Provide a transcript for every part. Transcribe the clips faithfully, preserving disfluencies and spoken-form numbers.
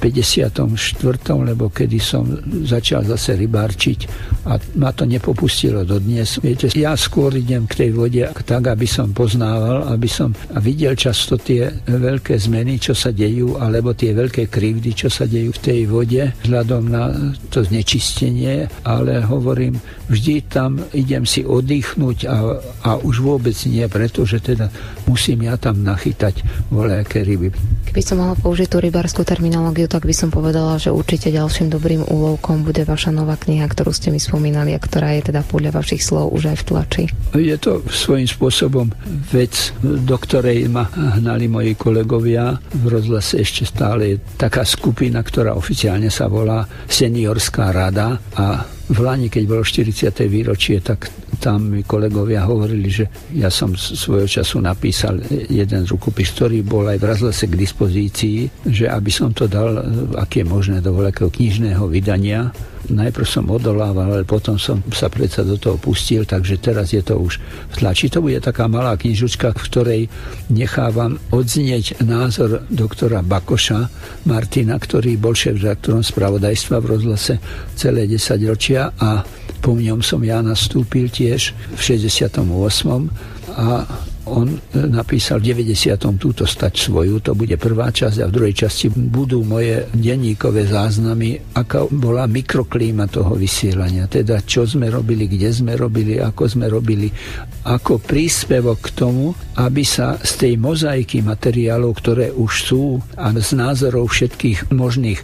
päťdesiatom štvrtom lebo kedy som začal zase rybárčiť a ma to nepopustilo dodnes. Viete, ja skôr idem k tej vode tak, aby som poznával, aby som videl často tie veľké zmeny, čo sa dejú, alebo tie veľké krivdy, čo sa dejú v tej vode, vzhľadom na to znečistenie, ale hovorím, vždy tam idem si oddychnúť a, a už vôbec nie, pretože teda musím ja tam nachytať voľajaké ryby. Keby som mohla použiť tú rybárskú terminológiu, tak by som povedala, že určite ďalším dobrým úlovkom bude vaša nová kniha, ktorú ste mi spomínali a ktorá je teda podľa vašich slov už aj v tlači. Je to svojím spôsobom vec, do ktorej ma hnali moji kolegovia. V rozhlase ešte stále je taká skupina, ktorá oficiálne sa volá Seniorská rada a v Lani, keď bolo štyridsiate výročie, tak tam mi kolegovia hovorili, že ja som svojho času napísal jeden rukopis, ktorý bol aj v rozhlase k dispozícii, že aby som to dal, ak je možné, do veľkého knižného vydania. Najprv som odolával, ale potom som sa predsa do toho pustil, takže teraz je to už v tlači. To bude taká malá knižučka, v ktorej nechávam odznieť názor doktora Bakoša Martina, ktorý bol šéfredaktorom spravodajstva v rozhlase celé desaťročia a po ňom som ja nastúpil tiež v šesťdesiatom ôsmom a on napísal v deväťdesiatom túto stať svoju, to bude prvá časť a v druhej časti budú moje denníkové záznamy, aká bola mikroklíma toho vysielania, teda čo sme robili, kde sme robili, ako sme robili, ako príspevok k tomu, aby sa z tej mozaiky materiálov, ktoré už sú a z názorov všetkých možných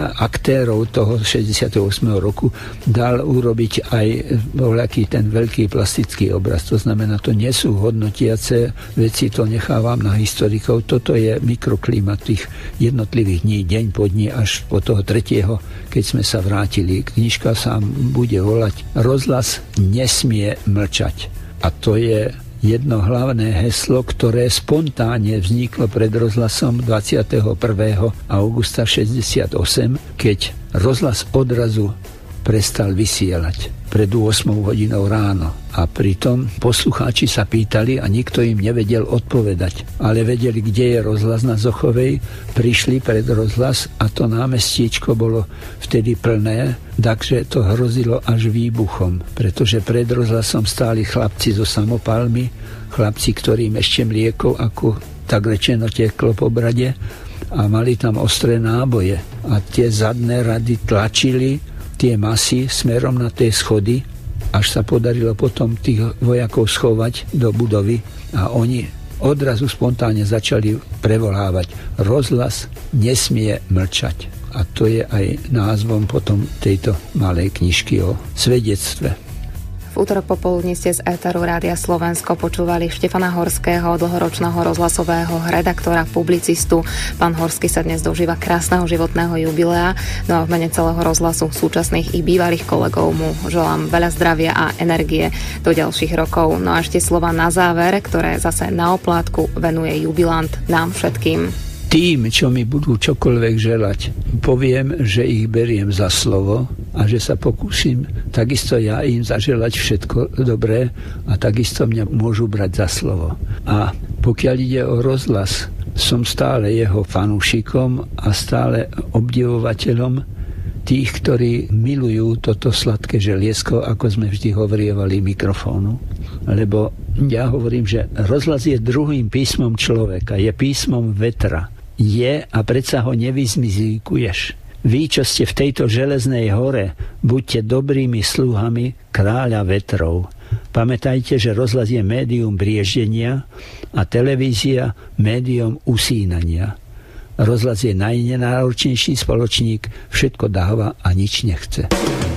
aktérov toho šesťdesiateho ôsmeho roku dal urobiť aj voľaký ten veľký plastický obraz. To znamená, to nie sú hodnotiace veci, to nechávam na historikov. Toto je mikroklíma tých jednotlivých dní, deň po dni, až po toho tretieho, keď sme sa vrátili. Knižka sa bude volať Rozhlas nesmie mlčať. A to je jedno hlavné heslo, ktoré spontánne vzniklo pred rozhlasom dvadsiateho prvého augusta šesťdesiatosem, keď rozhlas odrazu prestal vysielať pred ôsmou hodinou ráno. A pritom poslucháči sa pýtali a nikto im nevedel odpovedať. Ale vedeli, kde je rozhlas na Zochovej, prišli pred rozhlas a to námestiečko bolo vtedy plné, takže to hrozilo až výbuchom, pretože pred rozhlasom stáli chlapci so samopalmi, chlapci, ktorým ešte mlieko, ako tak rečeno, teklo po brade a mali tam ostré náboje. A tie zadné rady tlačili tie masy smerom na tie schody, až sa podarilo potom tých vojakov schovať do budovy a oni odrazu spontánne začali prevolávať Rozhlas nesmie mlčať. A to je aj názvom potom tejto malej knižky o svedectve. V útorok popoludní ste z éteru Rádia Slovensko počúvali Štefana Horského, dlhoročného rozhlasového redaktora, publicistu. Pán Horský sa dnes dožíva krásneho životného jubilea. No a v mene celého rozhlasu, súčasných i bývalých kolegov mu želám veľa zdravia a energie do ďalších rokov. No a ešte slova na záver, ktoré zase na oplátku venuje jubilant nám všetkým. Tým, čo mi budú čokoľvek želať, poviem, že ich beriem za slovo a že sa pokúsim takisto ja im zaželať všetko dobré a takisto mňa môžu brať za slovo. A pokiaľ ide o rozhlas, som stále jeho fanúšikom a stále obdivovateľom tých, ktorí milujú toto sladké želiesko, ako sme vždy hovorievali mikrofónu. Lebo ja hovorím, že rozhlas je druhým písmom človeka, je písmom vetra. Je a predsa ho nevyzmizíkuješ. Vy, čo ste v tejto železnej hore, buďte dobrými sluhami kráľa vetrov. Pamätajte, že rozhlas je médium brieždenia a televízia médium usínania. Rozhlas je najnenáročnejší spoločník, všetko dáva a nič nechce.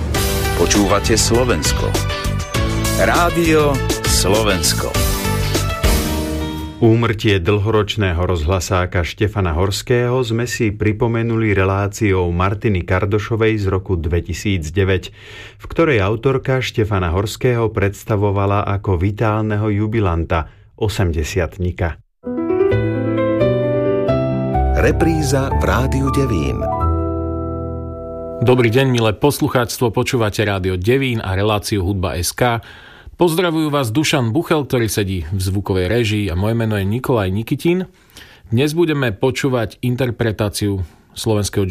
Počúvate Slovensko. Rádio Slovensko. Úmrtie dlhoročného rozhlasáka Štefana Horského sme si pripomenuli reláciou Martiny Kardošovej z roku dvetisícdeväť, v ktorej autorka Štefana Horského predstavovala ako vitálneho jubilanta, osemdesiatnika. Repríza v Rádiu Devín. Dobrý deň, milé poslucháctvo, počúvate Rádio Devín a reláciu Hudba bodka es ká. Pozdravujú vás Dušan Buchel, ktorý sedí v zvukovej réžii a moje meno je Nikolaj Nikitin. Dnes budeme počúvať interpretáciu slovenského